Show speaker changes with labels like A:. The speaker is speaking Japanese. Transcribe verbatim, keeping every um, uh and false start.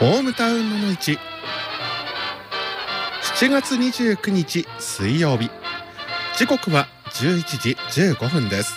A: ホームタウンののいち、しちがつにじゅうくにち水曜日、時刻はじゅういちじじゅうごふんです。